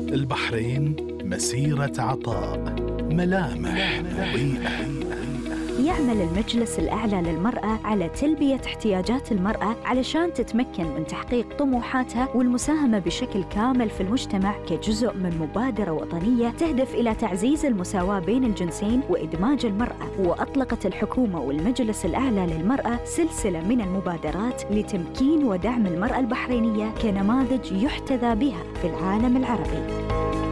البحرين مسيرة عطاء، ملامح مضيئة. يعمل المجلس الأعلى للمرأة على تلبية احتياجات المرأة علشان تتمكن من تحقيق طموحاتها والمساهمة بشكل كامل في المجتمع كجزء من مبادرة وطنية تهدف إلى تعزيز المساواة بين الجنسين وإدماج المرأة. وأطلقت الحكومة والمجلس الأعلى للمرأة سلسلة من المبادرات لتمكين ودعم المرأة البحرينية كنماذج يحتذى بها في العالم العربي.